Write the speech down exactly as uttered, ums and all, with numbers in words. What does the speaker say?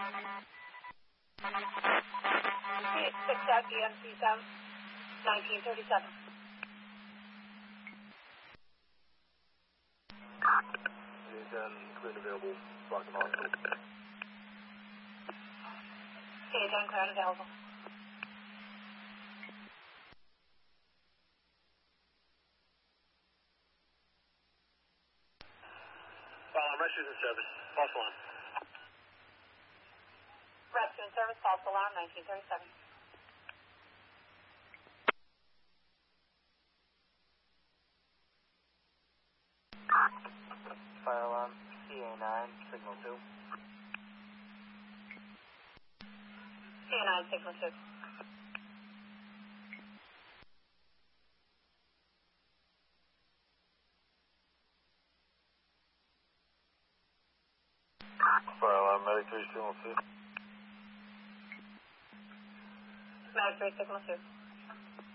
six at E M C South, nineteen thirty-seven. ten, clear and available, Rockland Hospital. C A ten, clear and available. Fire alarm, rescue in service, false alarm. Rescue in service, false alarm, nineteen thirty-seven. Fire alarm, C A nine, signal two. C A nine, signal two. Fire alarm, medic three, signal two. Medic three, signal two.